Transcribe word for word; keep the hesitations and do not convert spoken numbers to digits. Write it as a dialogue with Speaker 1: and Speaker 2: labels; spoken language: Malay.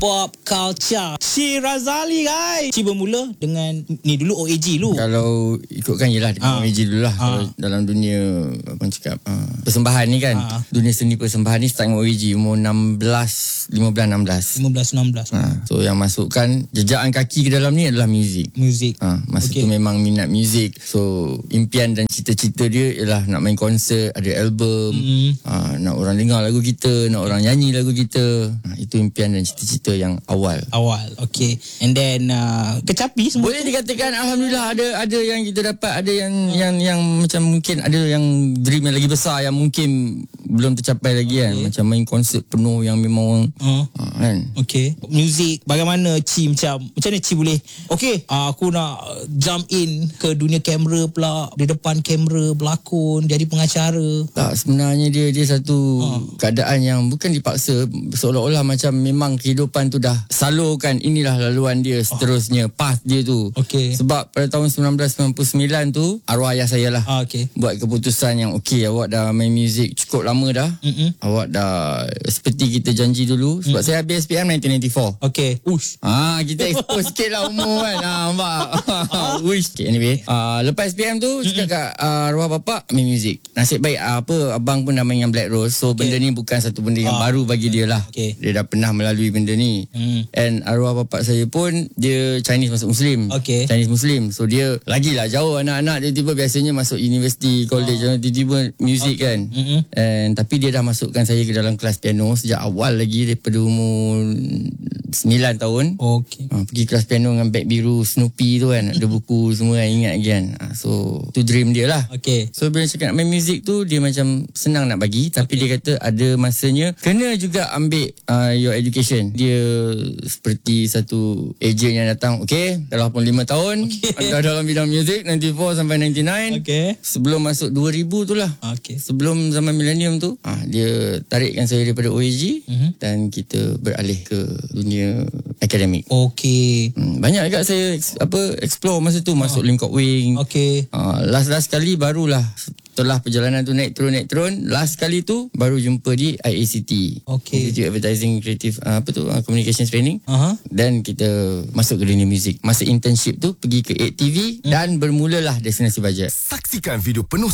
Speaker 1: Pop Culture. Si Razali guys. Si bermula dengan ni dulu O A G dulu.
Speaker 2: Kalau ikutkan yelah dengan ha. O A G dulu lah. Ha. Kalau dalam dunia apa orang cakap uh, persembahan ni kan. Ha. Dunia seni persembahan ni start dengan O A G umur enam belas, lima belas, enam belas.
Speaker 1: lima belas, enam belas.
Speaker 2: Ha. So yang masukkan jejakan kaki ke dalam ni adalah muzik.
Speaker 1: Muzik.
Speaker 2: Ha. Masa okay. tu memang minat muzik. So impian dan cita-cita dia ialah nak main konsert, ada album. Mm-hmm. Ha. Nak orang dengar lagu kita, nak orang nyanyi lagu kita. Ha. Itu impian dan cita-cita yang awal.
Speaker 1: Awal, okay. And then uh, kecapi semua.
Speaker 2: Boleh dikatakan alhamdulillah ada ada yang kita dapat, ada yang hmm. yang yang macam mungkin ada yang dream yang lagi besar yang mungkin belum tercapai lagi okay. kan. Macam main konsert penuh yang memang
Speaker 1: uh.
Speaker 2: uh, kan.
Speaker 1: Okay. Muzik, bagaimana Ci macam macam mana Ci boleh okay, uh, aku nak jump in ke dunia kamera pula, di depan kamera berlakon, jadi pengacara.
Speaker 2: Tak, sebenarnya dia dia satu uh. keadaan yang bukan dipaksa, seolah-olah macam memang kehidupan tu dah salurkan, inilah laluan dia seterusnya, oh. path dia tu.
Speaker 1: Okay.
Speaker 2: Sebab pada tahun sembilan belas sembilan puluh sembilan tu arwah ayah saya lah
Speaker 1: ah, okay.
Speaker 2: buat keputusan yang okey, awak dah main muzik cukup lama dah. Mm-mm. Awak dah seperti kita janji dulu. Sebab mm. saya habis S P M nineteen ninety-four.
Speaker 1: Okay. Ush.
Speaker 2: Ah, kita expose sikit lah umur kan. Ah, nampak. Ush. Okay, anyway, ah, lepas S P M tu cakap kat ah, arwah bapak main muzik. Nasib baik ah, apa abang pun dah main dengan Black Rose. So okay. benda ni bukan satu benda yang ah. baru bagi dia lah. Okay. Dia dah pernah melalui benda ni. Mm. And arwah bapak saya pun dia Chinese masuk Muslim.
Speaker 1: Okay.
Speaker 2: Chinese Muslim. So dia lagilah jauh anak-anak dia tiba biasanya masuk universiti, college, oh. tiba-tiba muzik okay. kan. Mm-hmm. And tapi dia dah masukkan saya ke dalam kelas piano sejak awal lagi daripada umur sembilan tahun.
Speaker 1: Okay.
Speaker 2: Ha, pergi kelas piano dengan beg biru Snoopy tu kan. Ada buku semua kan, ingat lagi kan. Ha, so tu dream dia lah.
Speaker 1: Okay.
Speaker 2: So bila cakap nak main muzik tu dia macam senang nak bagi, tapi okay. dia kata ada masanya kena juga ambil uh, your education. Dia seperti satu ejen yang datang, okay, dah lapan puluh lima tahun okay. dah dalam bidang muzik, sembilan puluh empat sampai sembilan puluh sembilan.
Speaker 1: Okay.
Speaker 2: Sebelum masuk dua ribu tu lah.
Speaker 1: Okay.
Speaker 2: Sebelum zaman milenium tu, ah, dia tarikkan saya daripada O A G mm-hmm. dan kita beralih ke dunia akademik.
Speaker 1: Okay.
Speaker 2: Hmm, banyak juga saya apa explore masa tu, masuk oh. Lingkop Wing.
Speaker 1: Okay.
Speaker 2: Ah, last-last kali barulah setelah perjalanan tu naik turun naik turun, last kali tu baru jumpa di I A C T.
Speaker 1: Okay.
Speaker 2: Institute Advertising Creative uh, apa tu uh, Communications Training.
Speaker 1: Uh-huh.
Speaker 2: Dan kita masuk ke dunia muzik. Masa internship tu pergi ke eight T V hmm. dan bermulalah Destinasi Bajet.
Speaker 3: Saksikan video penuh